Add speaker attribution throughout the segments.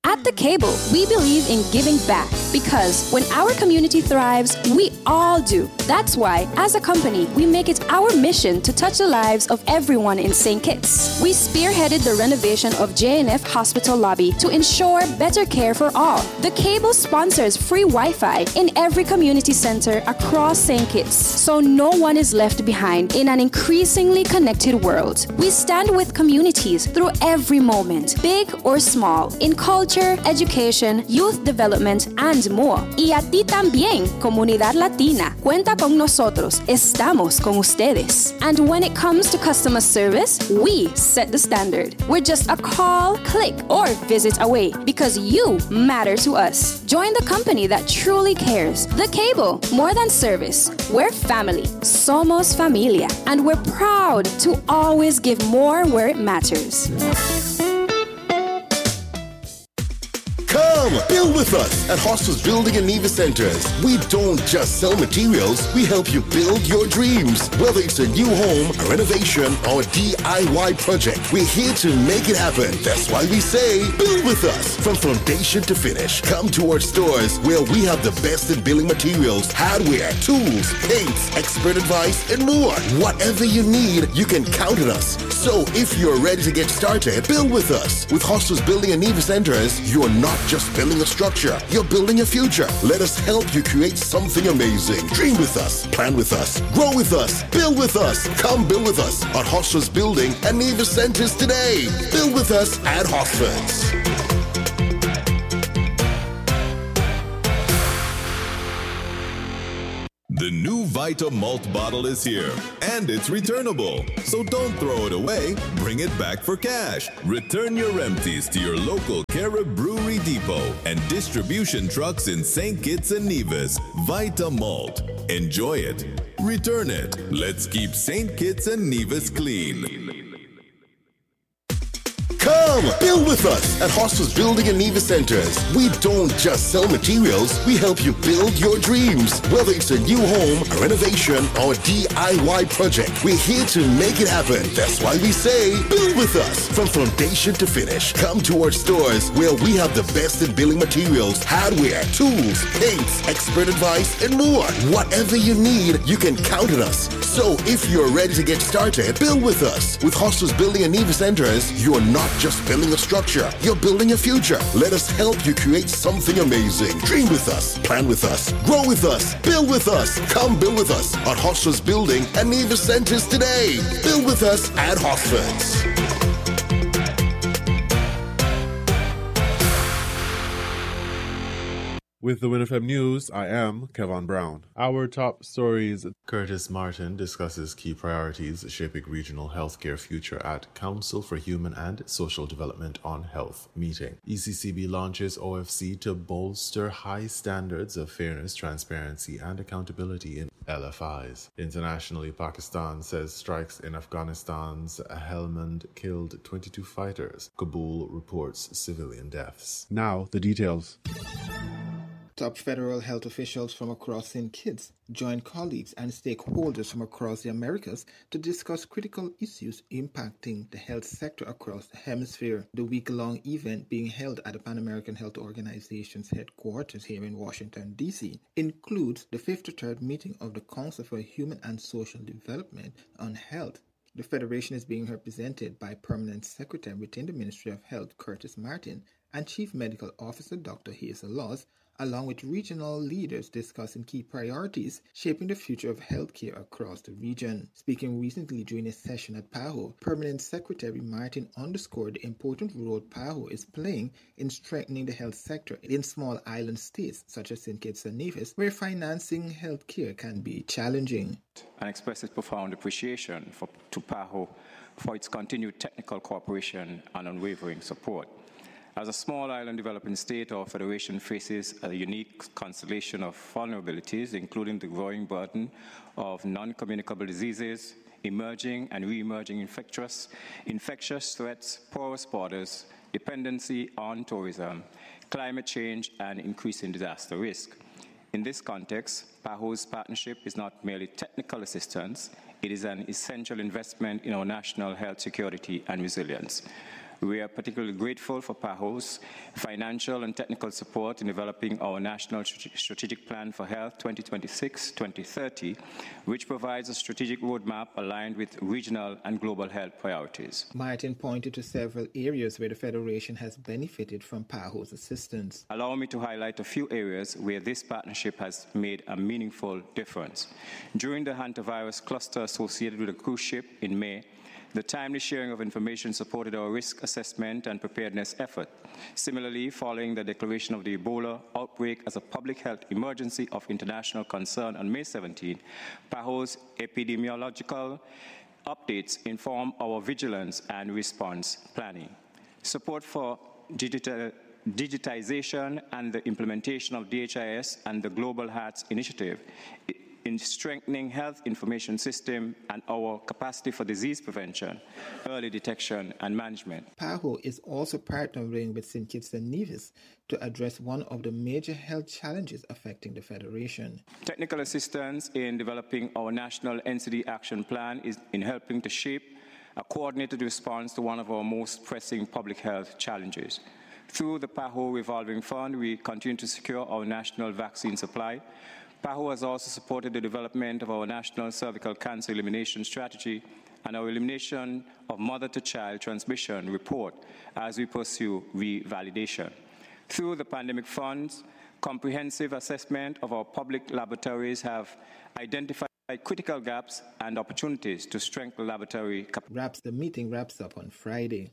Speaker 1: At The Cable, we believe in giving back because when our community thrives, we all do. That's why, as a company, we make it our mission to touch the lives of everyone in St. Kitts. We spearheaded the renovation of JNF Hospital lobby to ensure better care for all. The Cable sponsors free Wi-Fi in every community center across St. Kitts, so no one is left behind in an increasingly connected world. We stand with communities through every moment, big or small, in culture, education, youth development, and more. Y a ti también, comunidad latina. Cuenta con nosotros. Estamos con ustedes. And when it comes to customer service, we set the standard. We're just a call, click, or visit away because you matter to us. Join the company that truly cares. The Cable, more than service. We're family. Somos familia. And we're proud to always give more where it matters.
Speaker 2: Come, build with us at Hostels Building and Neva Centers. We don't just sell materials, we help you build your dreams. Whether it's a new home, a renovation, or a DIY project, we're here to make it happen. That's why we say, build with us. From foundation to finish, come to our stores where we have the best in building materials, hardware, tools, paints, expert advice, and more. Whatever you need, you can count on us. So if you're ready to get started, build with us. With Hostels Building and Neva Centers, you're not just building a structure, you're building a future. Let us help you create something amazing. Dream with us, plan with us, grow with us, build with us. Come build with us at Hostels Building and Neva Centers today. Build with us at Hostels.
Speaker 3: The new Vita Malt bottle is here, and it's returnable. So don't throw it away, bring it back for cash. Return your empties to your local Carib Brewery Depot and distribution trucks in St. Kitts and Nevis. Vita Malt. Enjoy it. Return it. Let's keep St. Kitts and Nevis clean.
Speaker 2: Come, build with us at Hostels Building and Neva Centers. We don't just sell materials, we help you build your dreams. Whether it's a new home, a renovation, or a DIY project, we're here to make it happen. That's why we say, build with us. From foundation to finish, come to our stores where we have the best in building materials, hardware, tools, paints, expert advice, and more. Whatever you need, you can count on us. So if you're ready to get started, build with us. With Hostels Building and Neva Centers, you're not just building a structure, you're building a future. Let us help you create something amazing. Dream with us, plan with us, grow with us, build with us. Come build with us at Hostels Building and Neva Centers today. Build with us at Hostels.
Speaker 4: With the WinFM News, I am Kevin Brown. Our top stories. Curtis Martin discusses key priorities shaping regional healthcare future at Council for Human and Social Development on Health meeting. ECCB launches OFC to bolster high standards of fairness, transparency, and accountability in LFIs. Internationally, Pakistan says strikes in Afghanistan's Helmand killed 22 fighters. Kabul reports civilian deaths. Now, the details.
Speaker 5: Top federal health officials from across St. Kitts joined colleagues and stakeholders from across the Americas to discuss critical issues impacting the health sector across the hemisphere. The week-long event being held at the Pan American Health Organization's headquarters here in Washington, D.C. includes the 53rd meeting of the Council for Human and Social Development on Health. The Federation is being represented by Permanent Secretary within the Ministry of Health, Curtis Martin, and Chief Medical Officer, Dr. Hazel Laws, along with regional leaders discussing key priorities shaping the future of healthcare across the region. Speaking recently during a session at PAHO, Permanent Secretary Martin underscored the important role PAHO is playing in strengthening the health sector in small island states such as St. Kitts and Nevis, where financing healthcare can be challenging.
Speaker 6: And expresses profound appreciation to PAHO for its continued technical cooperation and unwavering support. As a small island developing state, our federation faces a unique constellation of vulnerabilities, including the growing burden of non-communicable diseases, emerging and re-emerging infectious threats, porous borders, dependency on tourism, climate change, and increasing disaster risk. In this context, PAHO's partnership is not merely technical assistance, it is an essential investment in our national health security and resilience. We are particularly grateful for PAHO's financial and technical support in developing our National Strategic Plan for Health 2026-2030, which provides a strategic roadmap aligned with regional and global health priorities.
Speaker 5: Martin pointed to several areas where the Federation has benefited from PAHO's assistance.
Speaker 6: Allow me to highlight a few areas where this partnership has made a meaningful difference. During the hantavirus cluster associated with a cruise ship in May, the timely sharing of information supported our risk assessment and preparedness effort. Similarly, following the declaration of the Ebola outbreak as a public health emergency of international concern on May 17, PAHO's epidemiological updates inform our vigilance and response planning. Support for digitization and the implementation of DHIS and the Global Hearts Initiative in strengthening health information system and our capacity for disease prevention, early detection and management.
Speaker 5: PAHO is also partnering with St. Kitts and Nevis to address one of the major health challenges affecting the Federation.
Speaker 6: Technical assistance in developing our National NCD Action Plan is in helping to shape a coordinated response to one of our most pressing public health challenges. Through the PAHO Revolving Fund, we continue to secure our national vaccine supply. PAHO has also supported the development of our National Cervical Cancer Elimination Strategy and our Elimination of Mother-to-Child Transmission report as we pursue revalidation. Through the Pandemic Fund's comprehensive assessment of our public laboratories have identified critical gaps and opportunities to strengthen laboratory capacity.
Speaker 5: The meeting wraps up on Friday.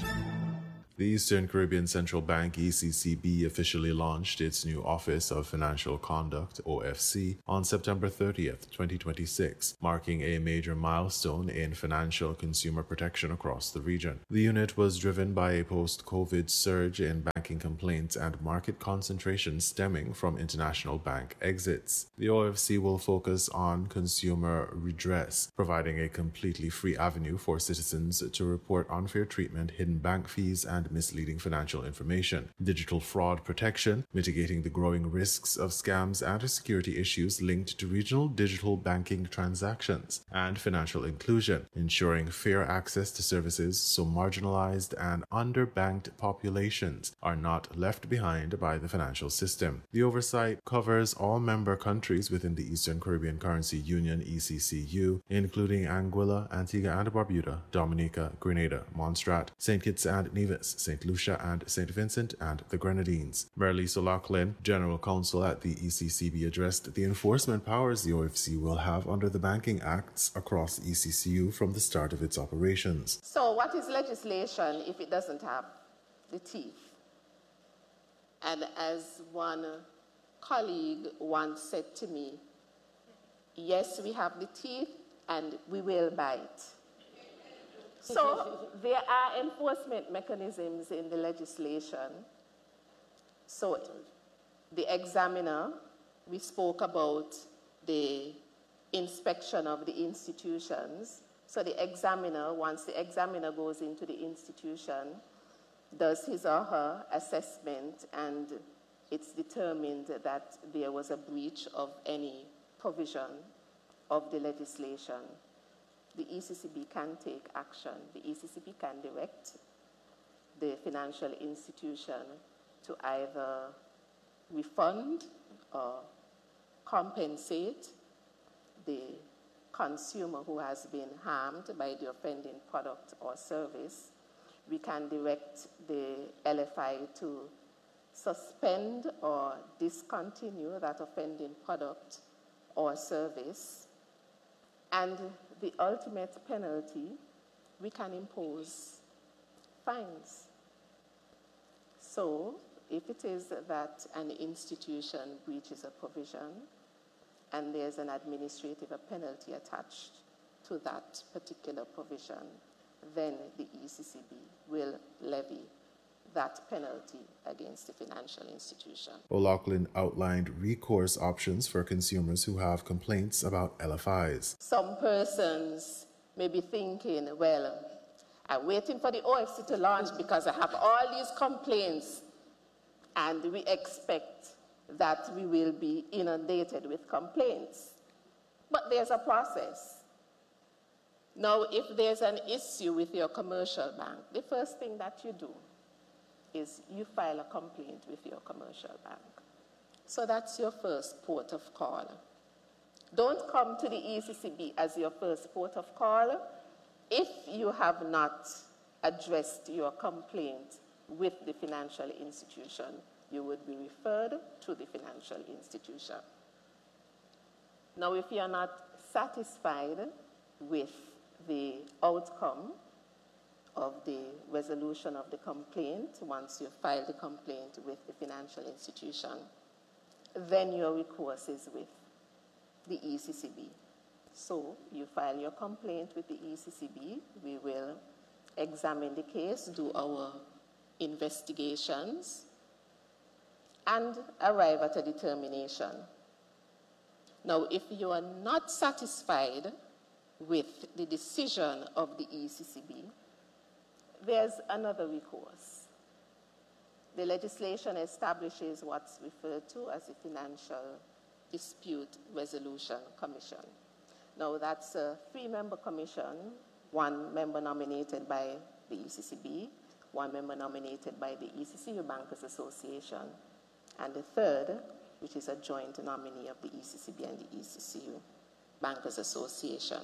Speaker 4: The Eastern Caribbean Central Bank, ECCB, officially launched its new Office of Financial Conduct, OFC, on September 30th, 2026, marking a major milestone in financial consumer protection across the region. The unit was driven by a post-COVID surge in banking complaints and market concentration stemming from international bank exits. The OFC will focus on consumer redress, providing a completely free avenue for citizens to report unfair treatment, hidden bank fees, and misleading financial information, digital fraud protection, mitigating the growing risks of scams and security issues linked to regional digital banking transactions, and financial inclusion, ensuring fair access to services so marginalized and underbanked populations are not left behind by the financial system. The oversight covers all member countries within the Eastern Caribbean Currency Union, ECCU, including Anguilla, Antigua and Barbuda, Dominica, Grenada, Montserrat, St. Kitts and Nevis, St. Lucia and St. Vincent and the Grenadines. Marlise O'Loughlin, General Counsel at the ECCB, addressed the enforcement powers the OFC will have under the banking acts across ECCU from the start of its operations.
Speaker 7: So what is legislation if it doesn't have the teeth? And as one colleague once said to me, yes, we have the teeth and we will bite. So there are enforcement mechanisms in the legislation. So the examiner, we spoke about the inspection of the institutions. So the examiner, once the examiner goes into the institution, does his or her assessment, and it's determined that there was a breach of any provision of the legislation. The ECCB can take action. The ECCB can direct the financial institution to either refund or compensate the consumer who has been harmed by the offending product or service. We can direct the LFI to suspend or discontinue that offending product or service. And the ultimate penalty, we can impose fines. So if it is that an institution breaches a provision and there's an administrative penalty attached to that particular provision, then the ECCB will levy that penalty against the financial institution.
Speaker 4: O'Loughlin outlined recourse options for consumers who have complaints about LFIs.
Speaker 7: Some persons may be thinking, well, I'm waiting for the OFC to launch because I have all these complaints, and we expect that we will be inundated with complaints. But there's a process. Now, if there's an issue with your commercial bank, the first thing that you do is you file a complaint with your commercial bank. So that's your first port of call. Don't come to the ECCB as your first port of call if you have not addressed your complaint with the financial institution. You would be referred to the financial institution. Now, if you're not satisfied with the outcome of the resolution of the complaint, once you file the complaint with the financial institution, then your recourse is with the ECCB. So you file your complaint with the ECCB. We will examine the case, do our investigations, and arrive at a determination. Now, if you are not satisfied with the decision of the ECCB, there's another recourse. The legislation establishes what's referred to as the Financial Dispute Resolution Commission. Now, that's a 3-member commission, 1 member nominated by the ECCB, 1 member nominated by the ECCU Bankers Association, and the 3rd, which is a joint nominee of the ECCB and the ECCU Bankers Association.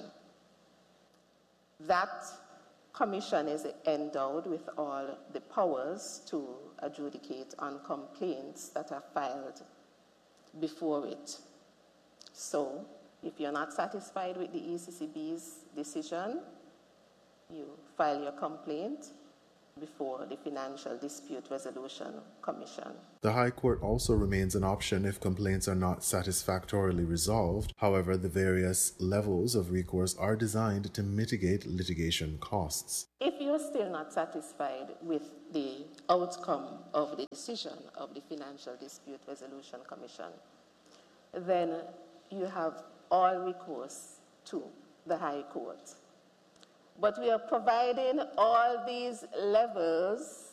Speaker 7: That commission is endowed with all the powers to adjudicate on complaints that are filed before it. So, if you're not satisfied with the ECCB's decision, you file your complaint before the Financial Dispute Resolution Commission.
Speaker 4: The High Court also remains an option if complaints are not satisfactorily resolved. However, the various levels of recourse are designed to mitigate litigation costs.
Speaker 7: If you're still not satisfied with the outcome of the decision of the Financial Dispute Resolution Commission, then you have all recourse to the High Court. But we are providing all these levels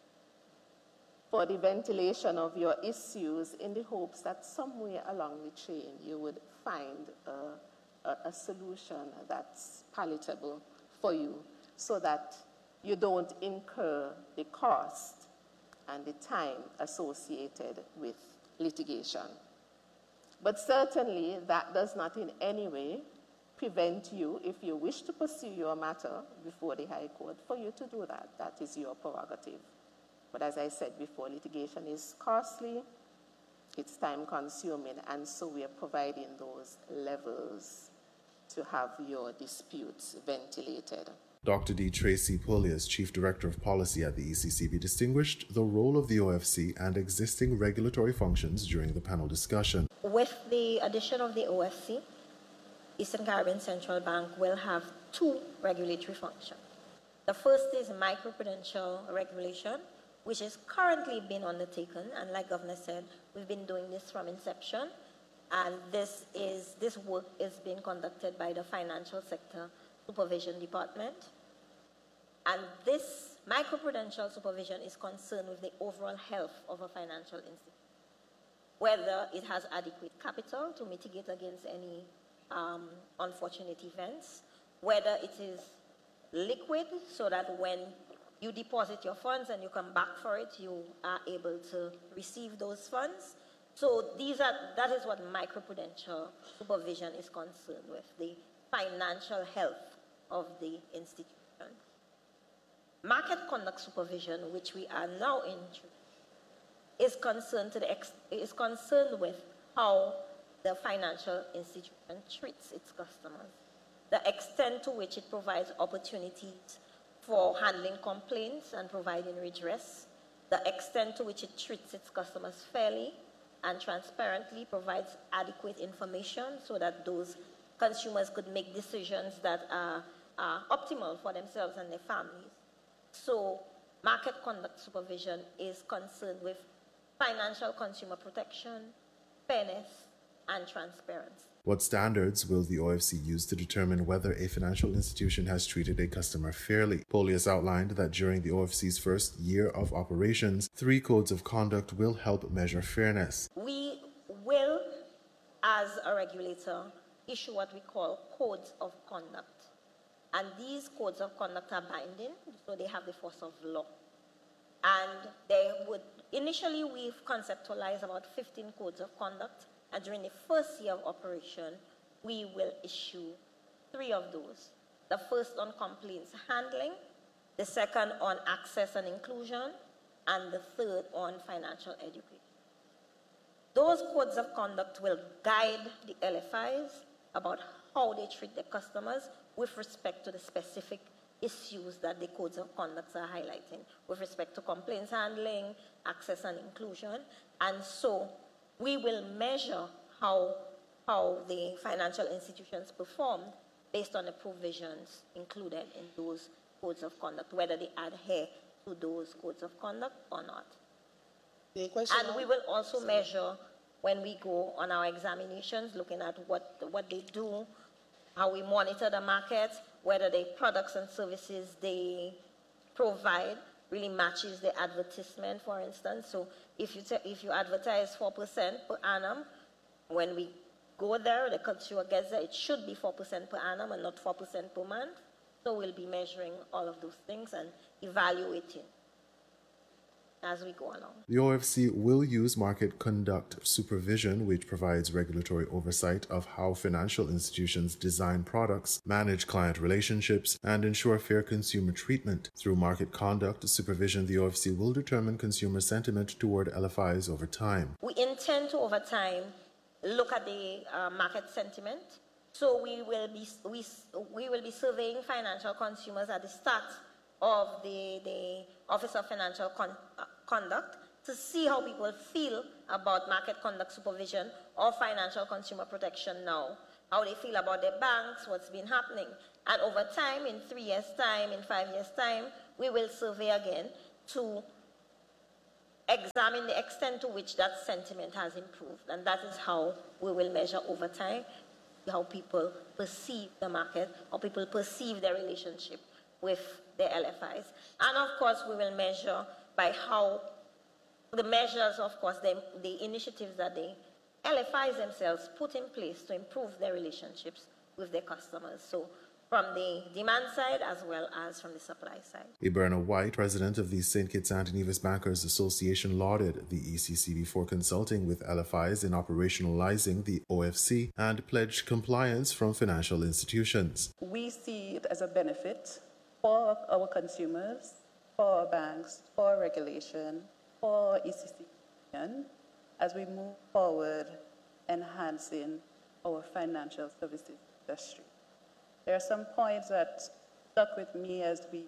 Speaker 7: for the ventilation of your issues in the hopes that somewhere along the chain you would find a solution that's palatable for you so that you don't incur the cost and the time associated with litigation. But certainly that does not in any way prevent you, if you wish to pursue your matter before the High Court, for you to do that. That is your prerogative. But as I said before, litigation is costly, it's time-consuming, and so we are providing those levels to have your disputes ventilated.
Speaker 4: Dr. D. Tracy Polius, Chief Director of Policy at the ECCB, distinguished the role of the OFC and existing regulatory functions during the panel discussion.
Speaker 8: With the addition of the OFC, Eastern Caribbean Central Bank will have 2 regulatory functions. The first is microprudential regulation, which is currently being undertaken, and like Governor said, we've been doing this from inception, and this work is being conducted by the Financial Sector Supervision Department. And this microprudential supervision is concerned with the overall health of a financial institution, whether it has adequate capital to mitigate against any unfortunate events, whether it is liquid so that when you deposit your funds and you come back for it, you are able to receive those funds. So that is what microprudential supervision is concerned with, the financial health of the institution. Market conduct supervision, which we are now in, is concerned with how the financial institution treats its customers, the extent to which it provides opportunities for handling complaints and providing redress, the extent to which it treats its customers fairly and transparently, provides adequate information so that those consumers could make decisions that are optimal for themselves and their families. So market conduct supervision is concerned with financial consumer protection, fairness, and transparency.
Speaker 4: What standards will the OFC use to determine whether a financial institution has treated a customer fairly? Polius outlined that during the OFC's first year of operations, 3 codes of conduct will help measure fairness.
Speaker 8: We will, as a regulator, issue what we call codes of conduct And these codes of conduct are binding, so they have the force of law. And initially we've conceptualized about 15 codes of conduct, and during the first year of operation, we will issue 3 of those. The first on complaints handling, the second on access and inclusion, and the third on financial education. Those codes of conduct will guide the LFIs about how they treat their customers with respect to the specific issues that the codes of conduct are highlighting, with respect to complaints handling, access and inclusion. And so we will measure how the financial institutions performed based on the provisions included in those codes of conduct, whether they adhere to those codes of conduct or not. And we will also measure when we go on our examinations, looking at what they do, how we monitor the market, whether the products and services they provide really matches the advertisement, for instance. So if you advertise 4% per annum, when we go there, the consumer gets there, it should be 4% per annum and not 4% per month. So we'll be measuring all of those things and evaluating as we go along.
Speaker 4: The OFC will use market conduct supervision, which provides regulatory oversight of how financial institutions design products, manage client relationships, and ensure fair consumer treatment. Through market conduct supervision, the OFC will determine consumer sentiment toward LFIs over time.
Speaker 8: We intend to, over time, look at the market sentiment. So we will be surveying financial consumers at the start of the Office of Financial Conduct to see how people feel about market conduct supervision or financial consumer protection now, how they feel about their banks, what's been happening. And over time, in 3 years' time, in 5 years' time, we will survey again to examine the extent to which that sentiment has improved. And that is how we will measure over time how people perceive the market, how people perceive their relationship with their LFIs. And of course, we will measure by how the measures, of course, the initiatives that the LFIs themselves put in place to improve their relationships with their customers. So from the demand side as well as from the supply side.
Speaker 4: Iberna White, president of the St. Kitts and Nevis Bankers Association, lauded the ECC before consulting with LFIs in operationalizing the OFC and pledged compliance from financial institutions.
Speaker 9: We see it as a benefit for our consumers, for our banks, for regulation, for ECC, as we move forward enhancing our financial services industry. There are some points that stuck with me as we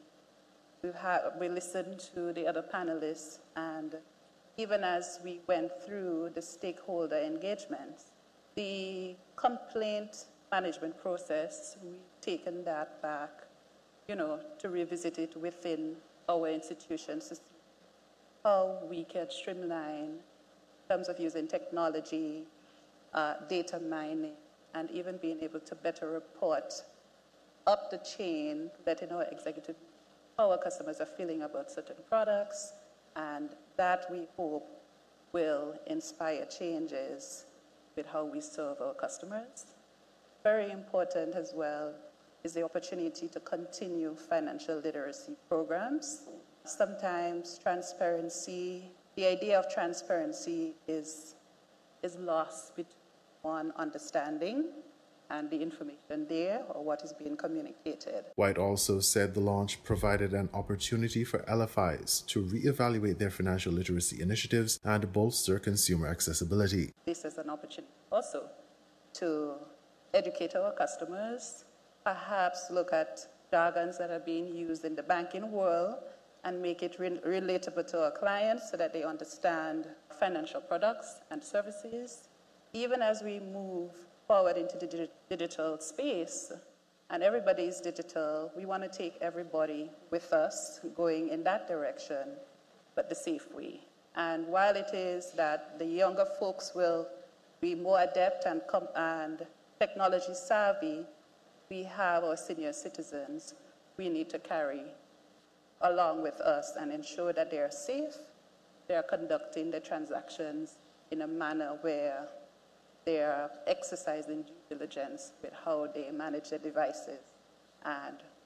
Speaker 9: listened to the other panelists, and even as we went through the stakeholder engagements, the complaint management process, we've taken that back, to revisit it within our institutions to see how we can streamline in terms of using technology, data mining, and even being able to better report up the chain, letting our executive, how our customers are feeling about certain products, and that we hope will inspire changes with how we serve our customers. Very important as well is the opportunity to continue financial literacy programs. Sometimes transparency, the idea of transparency is lost between understanding and the information there or what is being communicated.
Speaker 4: White also said the launch provided an opportunity for LFIs to reevaluate their financial literacy initiatives and bolster consumer accessibility.
Speaker 9: This is an opportunity also to educate our customers, perhaps look at jargons that are being used in the banking world and make it relatable to our clients so that they understand financial products and services. Even as we move forward into the digital space, and everybody's digital, we want to take everybody with us going in that direction, but the safe way. And while it is that the younger folks will be more adept and technology savvy, we have our senior citizens we need to carry along with us and ensure that they are safe, they are conducting the transactions in a manner where they are exercising due diligence with how they manage their devices and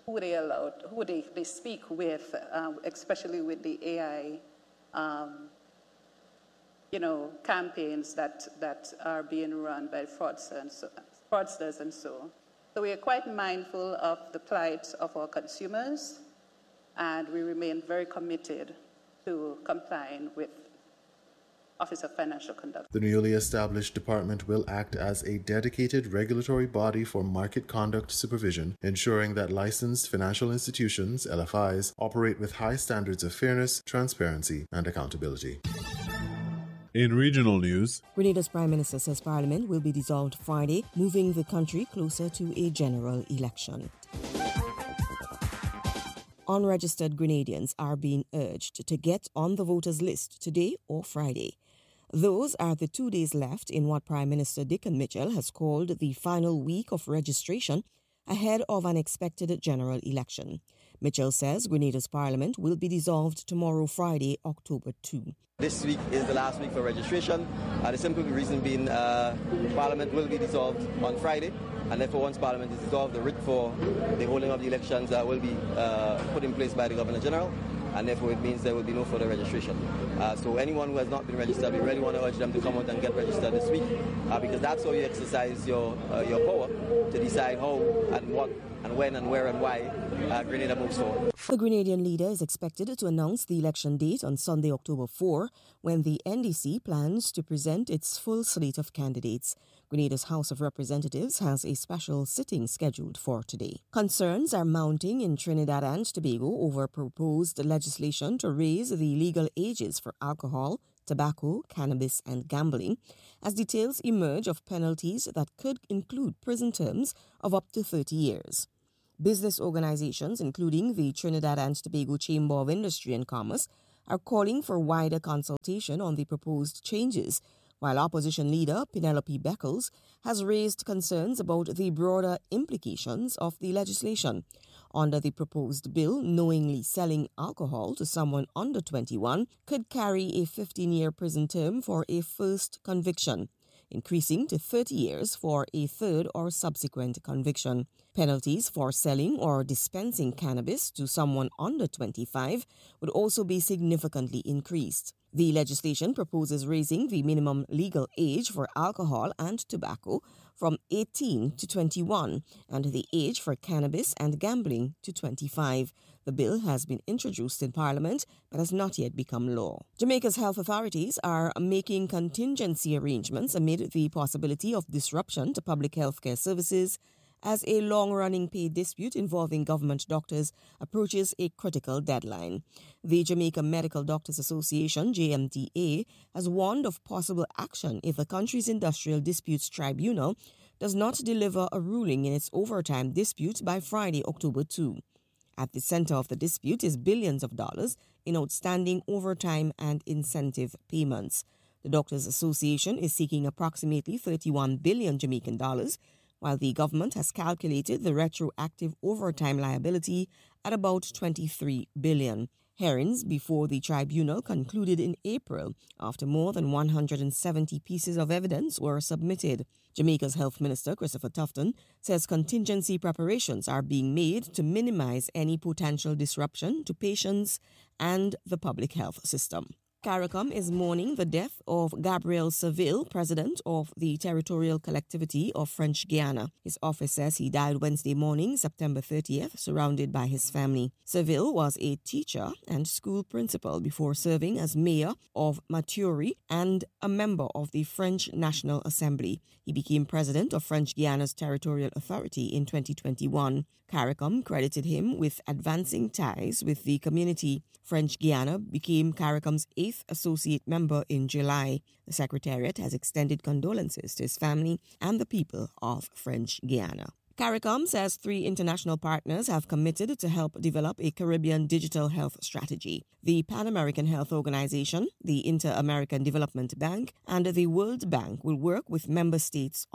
Speaker 9: who they speak with, especially with the AI, campaigns that are being run by fraudsters and so. So we are quite mindful of the plight of our consumers, and we remain very committed to complying with Office of Financial Conduct.
Speaker 4: The newly established department will act as a dedicated regulatory body for market conduct supervision, ensuring that licensed financial institutions, LFIs, operate with high standards of fairness, transparency, and accountability. In regional news,
Speaker 10: Grenada's Prime Minister says Parliament will be dissolved Friday, moving the country closer to a general election. Unregistered Grenadians are being urged to get on the voters list today or Friday. Those are the 2 days left in what Prime Minister Dickon Mitchell has called the final week of registration ahead of an expected general election. Mitchell says Grenada's Parliament will be dissolved tomorrow, Friday, October 2.
Speaker 11: This week is the last week for registration. The simple reason being Parliament will be dissolved on Friday, and therefore once Parliament is dissolved, the writ for the holding of the elections will be put in place by the Governor General, and therefore it means there will be no further registration. So anyone who has not been registered, we really want to urge them to come out and get registered this week, because that's how you exercise your power to decide how and what and when and where and why Grenada moves forward.
Speaker 10: The Grenadian leader is expected to announce the election date on Sunday, October 4, when the NDC plans to present its full slate of candidates. Grenada's House of Representatives has a special sitting scheduled for today. Concerns are mounting in Trinidad and Tobago over proposed legislation to raise the legal ages for alcohol, tobacco, cannabis, and gambling, as details emerge of penalties that could include prison terms of up to 30 years. Business organizations, including the Trinidad and Tobago Chamber of Industry and Commerce, are calling for wider consultation on the proposed changes, while opposition leader Penelope Beckles has raised concerns about the broader implications of the legislation. Under the proposed bill, knowingly selling alcohol to someone under 21 could carry a 15-year prison term for a first conviction, increasing to 30 years for a third or subsequent conviction. Penalties for selling or dispensing cannabis to someone under 25 would also be significantly increased. The legislation proposes raising the minimum legal age for alcohol and tobacco from 18 to 21 and the age for cannabis and gambling to 25. The bill has been introduced in Parliament but has not yet become law. Jamaica's health authorities are making contingency arrangements amid the possibility of disruption to public health care services as a long-running pay dispute involving government doctors approaches a critical deadline. The Jamaica Medical Doctors Association, JMDA, has warned of possible action if the country's Industrial Disputes Tribunal does not deliver a ruling in its overtime dispute by Friday, October 2. At the center of the dispute is billions of dollars in outstanding overtime and incentive payments. The Doctors Association is seeking approximately 31 billion Jamaican dollars, while the government has calculated the retroactive overtime liability at about 23 billion. Hearings before the tribunal concluded in April after more than 170 pieces of evidence were submitted. Jamaica's Health Minister, Christopher Tufton, says contingency preparations are being made to minimize any potential disruption to patients and the public health system. CARICOM is mourning the death of Gabriel Seville, president of the Territorial Collectivity of French Guiana. His office says he died Wednesday morning, September 30th, surrounded by his family. Seville was a teacher and school principal before serving as mayor of Maturi and a member of the French National Assembly. He became president of French Guiana's Territorial Authority in 2021. CARICOM credited him with advancing ties with the community. French Guiana became CARICOM's 8th associate member in July. The Secretariat has extended condolences to his family and the people of French Guiana. CARICOM says 3 international partners have committed to help develop a Caribbean digital health strategy. The Pan American Health Organization, the Inter-American Development Bank, and the World Bank will work with member states on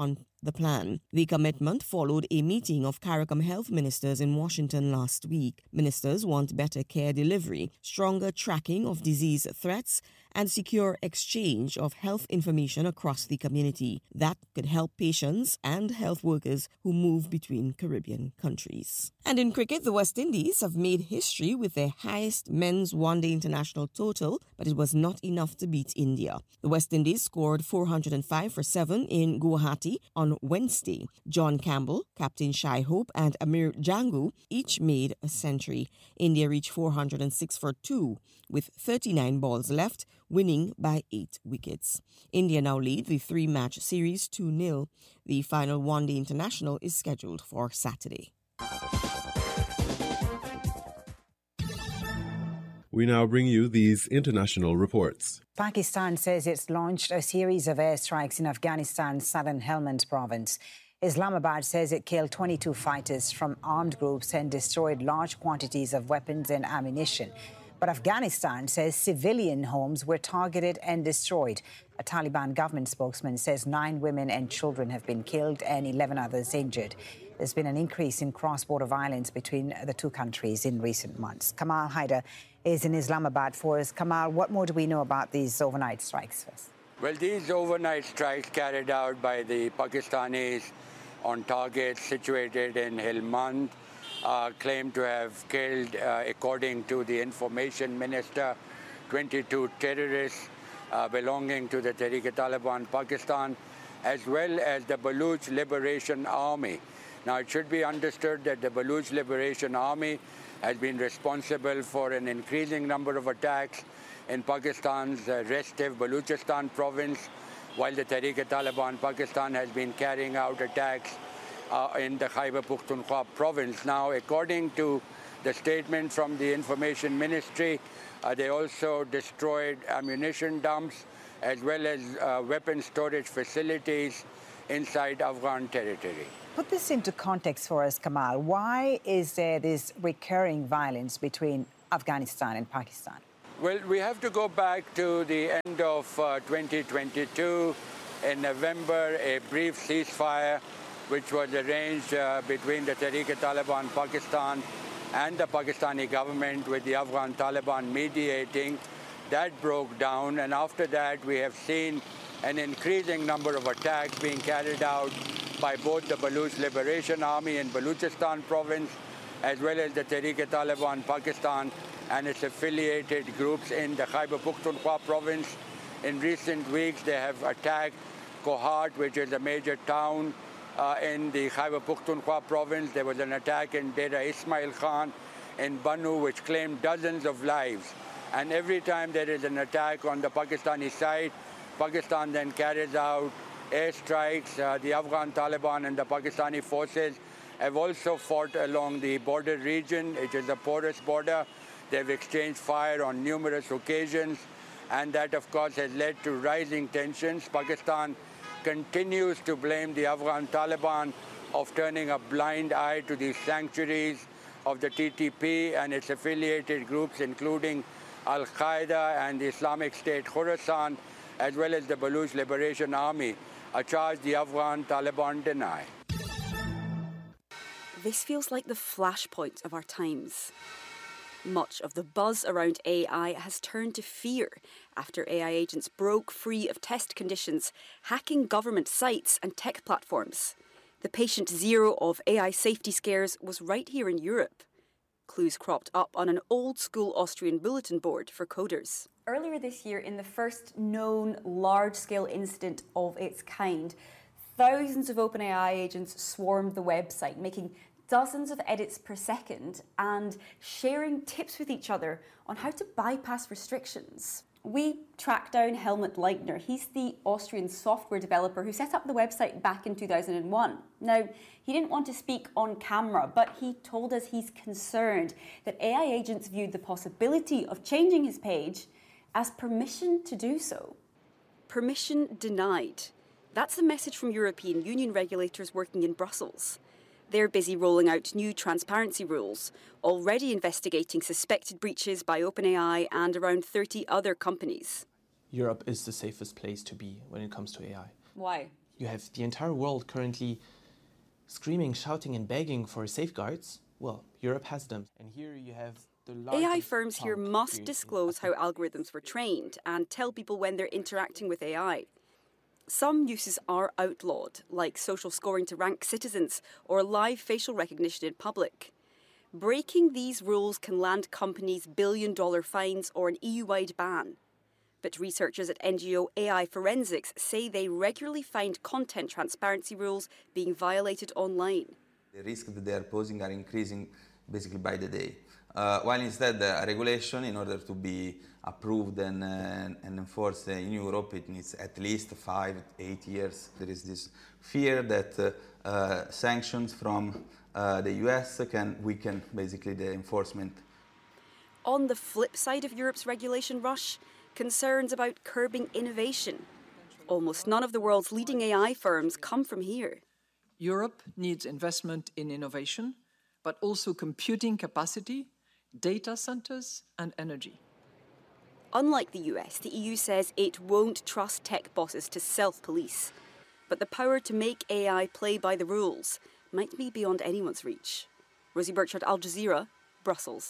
Speaker 10: the plan. The commitment followed a meeting of CARICOM health ministers in Washington last week. Ministers want better care delivery, stronger tracking of disease threats, and secure exchange of health information across the community. That could help patients and health workers who move between Caribbean countries. And in cricket, the West Indies have made history with their highest men's one-day international total, but it was not enough to beat India. The West Indies scored 405 for 7 in Guwahati on Wednesday. John Campbell, Captain Shai Hope, and Amir Jangu each made a century. India reached 406 for 2 with 39 balls left, winning by 8 wickets. India now lead the 3-match series 2-0. The final one-day international is scheduled for Saturday.
Speaker 4: We now bring you these international reports.
Speaker 12: Pakistan says it's launched a series of airstrikes in Afghanistan's southern Helmand province. Islamabad says it killed 22 fighters from armed groups and destroyed large quantities of weapons and ammunition. But Afghanistan says civilian homes were targeted and destroyed. A Taliban government spokesman says 9 women and children have been killed and 11 others injured. There's been an increase in cross-border violence between the two countries in recent months. Kamal Haider is in Islamabad for us. Kamal, what more do we know about these overnight strikes?
Speaker 13: Well, these overnight strikes carried out by the Pakistanis on targets situated in Helmand claim to have killed, according to the information minister, 22 terrorists belonging to the Tehrik-e-Taliban Pakistan, as well as the Baluch Liberation Army. Now, it should be understood that the Baluch Liberation Army has been responsible for an increasing number of attacks in Pakistan's restive Baluchistan province, while the Tehrik-e-Taliban Pakistan has been carrying out attacks in the Khyber Pakhtunkhwa province. Now, according to the statement from the Information Ministry, they also destroyed ammunition dumps as well as weapon storage facilities inside Afghan territory.
Speaker 12: Put this into context for us, Kamal. Why is there this recurring violence between Afghanistan and Pakistan?
Speaker 13: Well, we have to go back to the end of 2022. In November, a brief ceasefire which was arranged between the Tehrik-e-Taliban Pakistan and the Pakistani government, with the Afghan Taliban mediating, that broke down. And after that, we have seen an increasing number of attacks being carried out by both the Baluch Liberation Army in Baluchistan province, as well as the Tehrik-e-Taliban Pakistan and its affiliated groups in the Khyber Pakhtunkhwa province. In recent weeks, they have attacked Kohat, which is a major town in the Khyber Pakhtunkhwa province. There was an attack in Dera Ismail Khan in Bannu, which claimed dozens of lives. And every time there is an attack on the Pakistani side, Pakistan then carries out airstrikes. The Afghan Taliban and the Pakistani forces have also fought along the border region. It is a porous border. They've exchanged fire on numerous occasions, and that, of course, has led to rising tensions. Pakistan continues to blame the Afghan Taliban of turning a blind eye to the sanctuaries of the TTP and its affiliated groups, including Al-Qaeda and the Islamic State Khorasan, as well as the Baluch Liberation Army, a charge the Afghan Taliban deny.
Speaker 14: This feels like the flashpoint of our times. Much of the buzz around AI has turned to fear after AI agents broke free of test conditions, hacking government sites and tech platforms. The patient zero of AI safety scares was right here in Europe. Clues cropped up on an old-school Austrian bulletin board for coders.
Speaker 15: Earlier this year, in the first known large-scale incident of its kind, thousands of OpenAI agents swarmed the website, making dozens of edits per second and sharing tips with each other on how to bypass restrictions. We tracked down Helmut Leitner. He's the Austrian software developer who set up the website back in 2001. Now, he didn't want to speak on camera, but he told us he's concerned that AI agents viewed the possibility of changing his page as permission to do so.
Speaker 14: Permission denied. That's the message from European Union regulators working in Brussels. They're busy rolling out new transparency rules, already investigating suspected breaches by OpenAI and around 30 other companies.
Speaker 16: Europe is the safest place to be when it comes to AI.
Speaker 15: Why?
Speaker 16: You have the entire world currently screaming, shouting, and begging for safeguards. Well, Europe has them. And here you have the largest
Speaker 14: AI firms here must disclose how algorithms were trained and tell people when they're interacting with AI. Some uses are outlawed, like social scoring to rank citizens or live facial recognition in public. Breaking these rules can land companies billion-dollar fines or an EU-wide ban. But researchers at NGO AI Forensics say they regularly find content transparency rules being violated online.
Speaker 17: The risks that they are posing are increasing basically by the day. While instead a regulation, in order to be approved and enforced in Europe, it needs at least 5-8 years. There is this fear that sanctions from the US can weaken basically the enforcement.
Speaker 14: On the flip side of Europe's regulation rush, concerns about curbing innovation. Almost none of the world's leading AI firms come from here.
Speaker 18: Europe needs investment in innovation, but also computing capacity, data centers, and energy.
Speaker 14: Unlike the US, the EU says it won't trust tech bosses to self-police. But the power to make AI play by the rules might be beyond anyone's reach. Rosie Burchard, Al Jazeera, Brussels.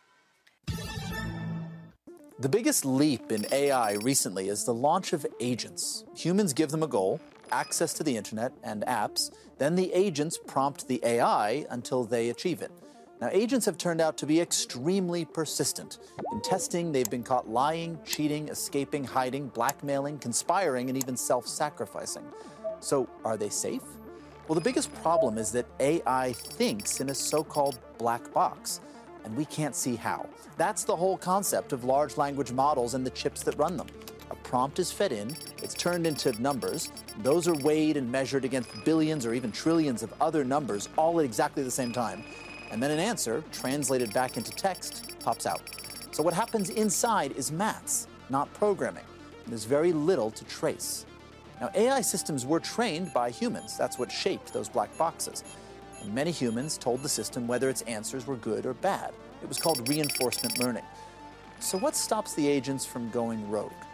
Speaker 19: The biggest leap in AI recently is the launch of agents. Humans give them a goal, access to the internet and apps, then the agents prompt the AI until they achieve it. Now, agents have turned out to be extremely persistent. In testing, they've been caught lying, cheating, escaping, hiding, blackmailing, conspiring, and even self-sacrificing. So, are they safe? Well, the biggest problem is that AI thinks in a so-called black box, and we can't see how. That's the whole concept of large language models and the chips that run them. A prompt is fed in, it's turned into numbers. Those are weighed and measured against billions or even trillions of other numbers, all at exactly the same time. And then an answer, translated back into text, pops out. So what happens inside is maths, not programming. There's very little to trace. Now, AI systems were trained by humans. That's what shaped those black boxes. And many humans told the system whether its answers were good or bad. It was called reinforcement learning. So what stops the agents from going rogue?